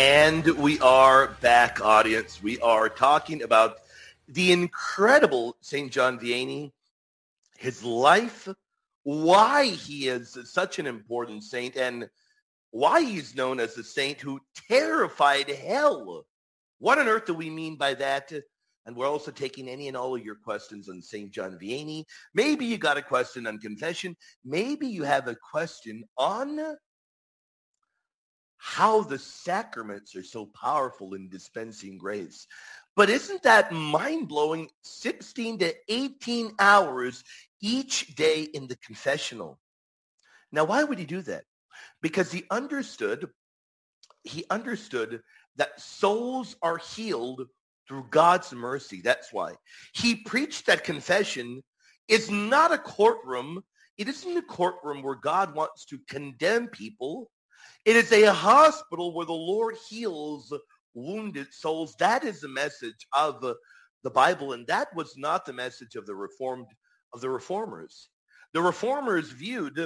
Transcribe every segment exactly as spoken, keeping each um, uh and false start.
And we are back, audience. We are talking about the incredible Saint John Vianney, his life, why he is such an important saint, and why he's known as the saint who terrified hell. What on earth do we mean by that? And we're also taking any and all of your questions on Saint John Vianney. Maybe you got a question on confession. Maybe you have a question on how the sacraments are so powerful in dispensing grace. But isn't that mind-blowing? sixteen to eighteen hours each day in the confessional. Now, why would he do that? Because he understood, he understood that souls are healed through God's mercy. That's why. He preached that confession is not a courtroom. It isn't a courtroom where God wants to condemn people. It is a hospital where the Lord heals wounded souls. That is the message of the, the Bible, and that was not the message of the reformed of the reformers. The reformers viewed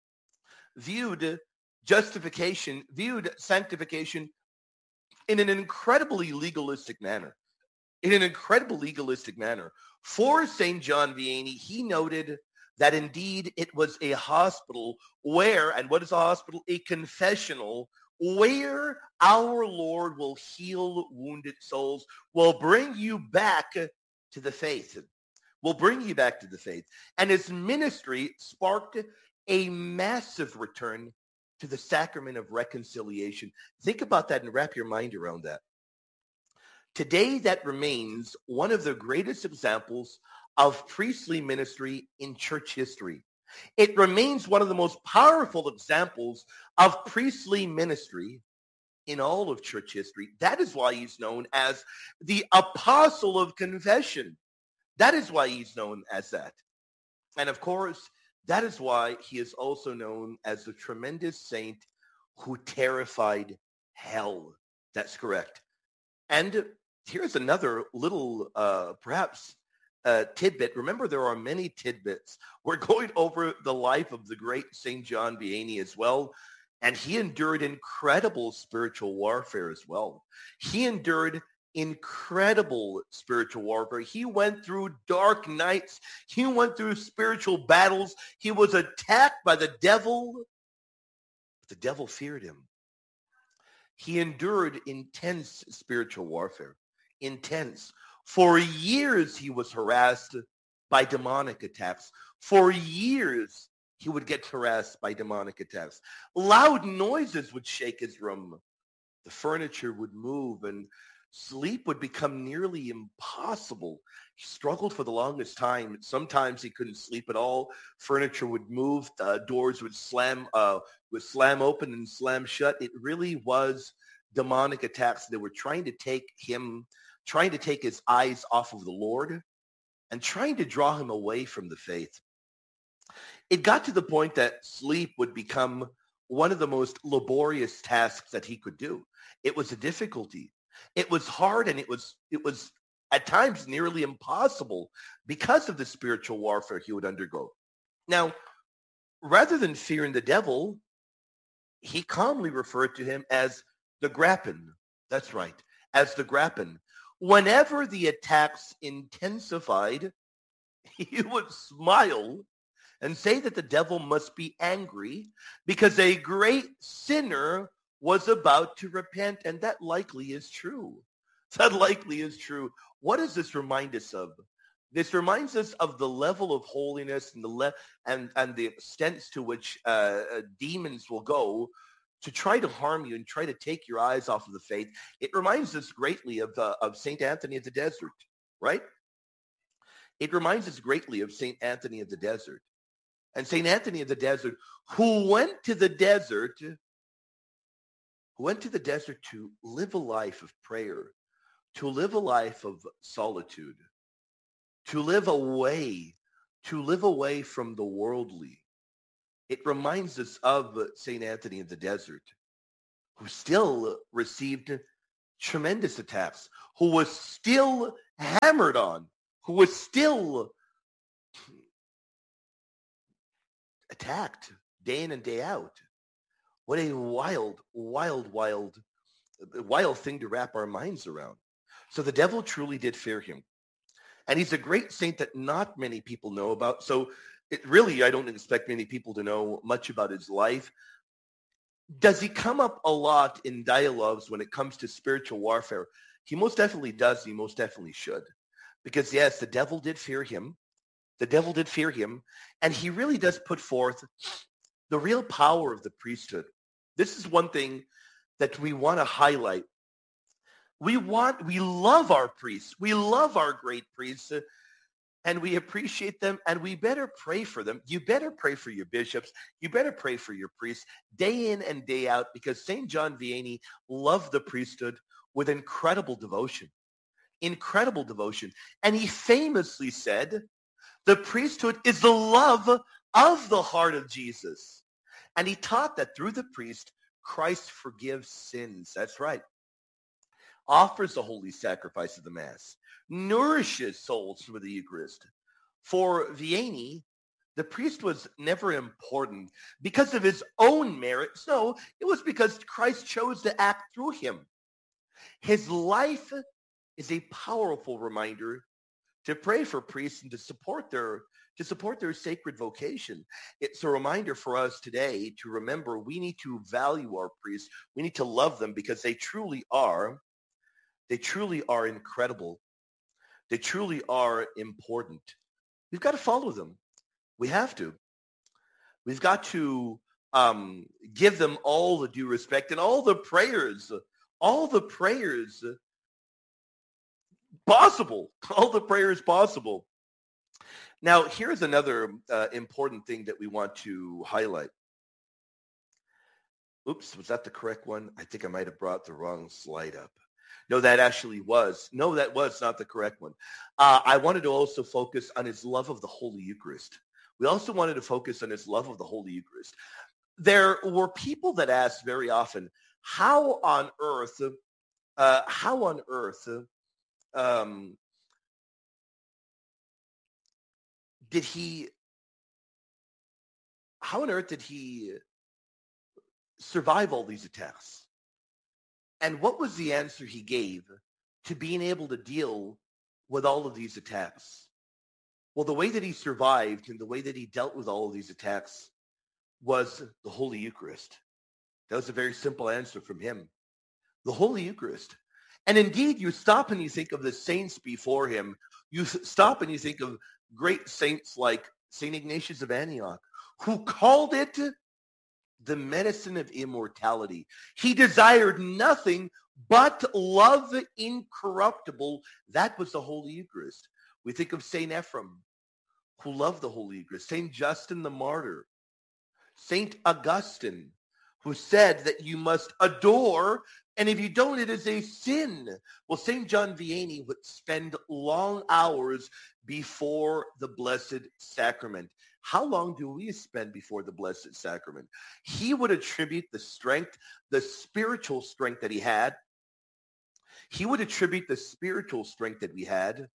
viewed justification, viewed sanctification in an incredibly legalistic manner. In an incredible legalistic manner. For Saint John Vianney, he noted that indeed it was a hospital where, and what is a hospital? A confessional where our Lord will heal wounded souls, will bring you back to the faith, will bring you back to the faith. And his ministry sparked a massive return to the sacrament of reconciliation. Think about that and wrap your mind around that. Today, that remains one of the greatest examples of priestly ministry in church history. It remains one of the most powerful examples of priestly ministry in all of church history. That is why he's known as the apostle of confession. That is why he's known as that. And of course, that is why he is also known as the tremendous saint who terrified hell. That's correct. And here's another little, uh, perhaps, uh, tidbit. Remember, there are many tidbits. We're going over the life of the great Saint John Vianney as well. And he endured incredible spiritual warfare as well. He endured incredible spiritual warfare. He went through dark nights. He went through spiritual battles. He was attacked by the devil. But the devil feared him. He endured intense spiritual warfare. Intense. For years, he was harassed by demonic attacks. For years, he would get harassed by demonic attacks. Loud noises would shake his room. The furniture would move and sleep would become nearly impossible. He struggled for the longest time. Sometimes he couldn't sleep at all. Furniture would move. Uh, doors would slam, uh, would slam open and slam shut. It really was demonic attacks that were trying to take him, trying to take his eyes off of the Lord and trying to draw him away from the faith. It got to the point that sleep would become one of the most laborious tasks that he could do. It was a difficulty. It was hard, and it was it was at times nearly impossible because of the spiritual warfare he would undergo. Now, rather than fearing the devil, he calmly referred to him as the Grappen. That's right, as the Grappen. Whenever the attacks intensified, he would smile and say that the devil must be angry because a great sinner was about to repent, and that likely is true. That likely is true. What does this remind us of? This reminds us of the level of holiness and the le- and, and the extent to which uh, uh, demons will go to try to harm you and try to take your eyes off of the faith. It reminds us greatly of uh, of Saint Anthony of the Desert, right? It reminds us greatly of Saint Anthony of the Desert. And Saint Anthony of the Desert, who went to the desert, who went to the desert to live a life of prayer, to live a life of solitude, to live away, to live away from the worldly. It reminds us of Saint Anthony of the Desert, who still received tremendous attacks, who was still hammered on, who was still attacked day in and day out. What a wild, wild, wild a wild thing to wrap our minds around. So the devil truly did fear him. And he's a great saint that not many people know about. So it really, I don't expect many people to know much about his life. Does he come up a lot in dialogues when it comes to spiritual warfare? He most definitely does. He most definitely should. Because yes, the devil did fear him. The devil did fear him. And he really does put forth the real power of the priesthood. This is one thing that we want to highlight. We want, we love our priests. We love our great priests. uh, And we appreciate them, and we better pray for them. You better pray for your bishops. You better pray for your priests day in and day out, because Saint John Vianney loved the priesthood with incredible devotion, incredible devotion. And he famously said, the priesthood is the love of the heart of Jesus. And he taught that through the priest, Christ forgives sins. That's right. Offers the holy sacrifice of the Mass, nourishes souls through the Eucharist. For Vianney, the priest was never important because of his own merits. No, it was because Christ chose to act through him. His life is a powerful reminder to pray for priests and to support their to support their sacred vocation. It's a reminder for us today to remember we need to value our priests. We need to love them because they truly are, they truly are incredible. They truly are important. We've got to follow them. We have to. We've got to um, give them all the due respect and all the prayers, all the prayers possible, all the prayers possible. Now, here's another uh, important thing that we want to highlight. Oops, was that the correct one? I think I might have brought the wrong slide up. No, that actually was. No, that was not the correct one. Uh, I wanted to also focus on his love of the Holy Eucharist. We also wanted to focus on his love of the Holy Eucharist. There were people that asked very often, how on earth, uh, how on earth um, did he, how on earth did he survive all these attacks? And what was the answer he gave to being able to deal with all of these attacks? Well, the way that he survived and the way that he dealt with all of these attacks was the Holy Eucharist. That was a very simple answer from him. The Holy Eucharist. And indeed, you stop and you think of the saints before him. You stop and you think of great saints like Saint Ignatius of Antioch, who called it the medicine of immortality. He desired nothing but love incorruptible. That was the Holy Eucharist. We think of Saint Ephrem, who loved the Holy Eucharist. Saint Justin the Martyr. Saint Augustine, who said that you must adore, and if you don't, it is a sin. Well, Saint John Vianney would spend long hours before the Blessed Sacrament. How long do we spend before the Blessed Sacrament? He would attribute the strength, the spiritual strength that he had. He would attribute the spiritual strength that we had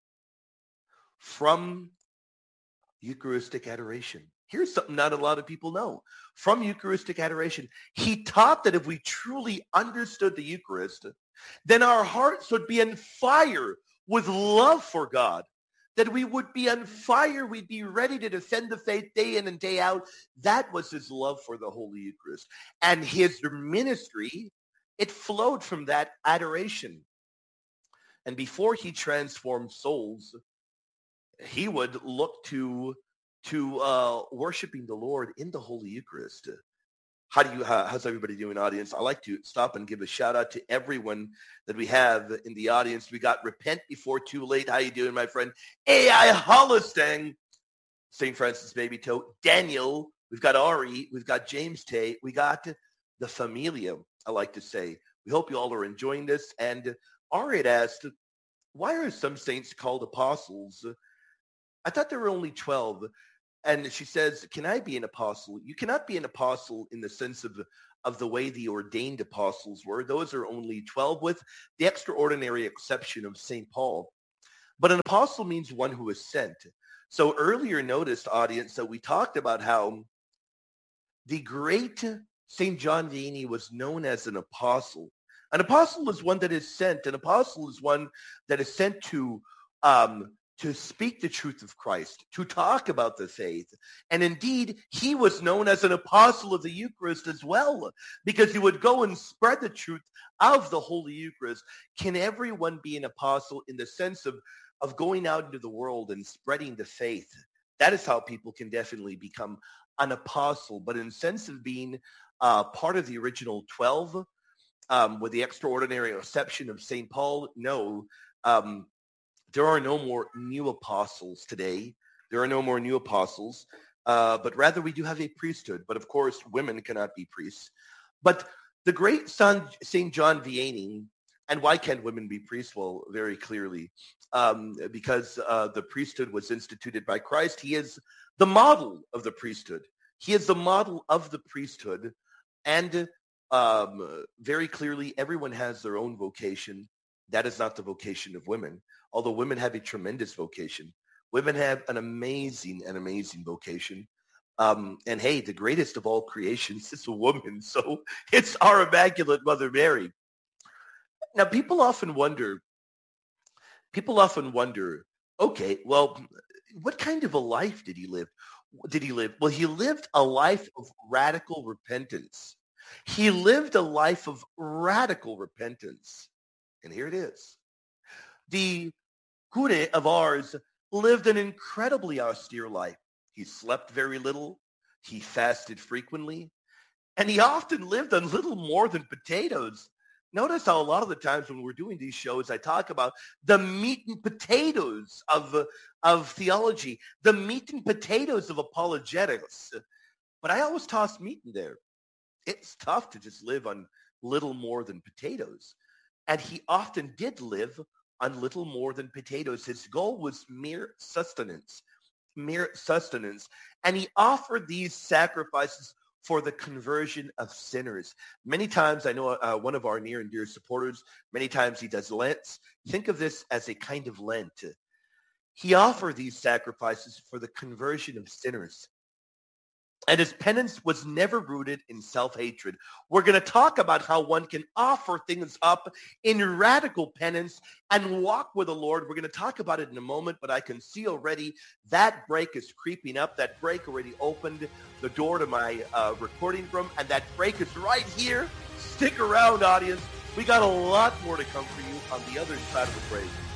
from Eucharistic adoration. Here's something not a lot of people know. From Eucharistic adoration, he taught that if we truly understood the Eucharist, then our hearts would be on fire with love for God, that we would be on fire, we'd be ready to defend the faith day in and day out. That was his love for the Holy Eucharist. And his ministry, it flowed from that adoration. And before he transformed souls, he would look to to uh, worshiping the Lord in the Holy Eucharist. How do you, how, how's everybody doing, audience? I like to stop and give a shout out to everyone that we have in the audience. We got Repent Before Too Late. How you doing, my friend? A I Holistang, Saint Francis Baby Toe, Daniel. We've got Ari. We've got James Tay. We got the Familia, I like to say. We hope you all are enjoying this. And Ari had asked, why are some saints called apostles? I thought there were only twelve. And she says, can I be an apostle? You cannot be an apostle in the sense of, of the way the ordained apostles were. Those are only twelve, with the extraordinary exception of Saint Paul. But an apostle means one who is sent. So earlier noticed, audience, that we talked about how the great Saint John Vianney was known as an apostle. An apostle is one that is sent. An apostle is one that is sent to um, to speak the truth of Christ, to talk about the faith. And indeed, he was known as an apostle of the Eucharist as well, because he would go and spread the truth of the Holy Eucharist. Can everyone be an apostle in the sense of, of going out into the world and spreading the faith? That is how people can definitely become an apostle. But in the sense of being uh, part of the original twelve, um, with the extraordinary exception of Saint Paul, no. Um, There are no more new apostles today. There are no more new apostles, uh, but rather we do have a priesthood. But of course, women cannot be priests. But the great son, Saint John Vianney, and why can't women be priests? Well, very clearly, um, because uh, the priesthood was instituted by Christ. He is the model of the priesthood. He is the model of the priesthood. And um, very clearly, everyone has their own vocation. That is not the vocation of women, although women have a tremendous vocation. Women have an amazing, an amazing vocation. Um, and hey, the greatest of all creations is a woman. So it's our Immaculate Mother Mary. Now, people often wonder, people often wonder, okay, well, what kind of a life did he live? Did he live? Well, he lived a life of radical repentance. He lived a life of radical repentance. And here it is. The cure of Ars lived an incredibly austere life. He slept very little. He fasted frequently. And he often lived on little more than potatoes. Notice how a lot of the times when we're doing these shows, I talk about the meat and potatoes of, uh, of theology, the meat and potatoes of apologetics. But I always toss meat in there. It's tough to just live on little more than potatoes. And he often did live on little more than potatoes. His goal was mere sustenance, mere sustenance. And he offered these sacrifices for the conversion of sinners. Many times, I know uh, one of our near and dear supporters, many times he does Lents. Think of this as a kind of Lent. He offered these sacrifices for the conversion of sinners. And his penance was never rooted in self-hatred. We're going to talk about how one can offer things up in radical penance and walk with the Lord. We're going to talk about it in a moment, but I can see already that break is creeping up. That break already opened the door to my uh, recording room, and that break is right here. Stick around, audience. We got a lot more to come for you on the other side of the break.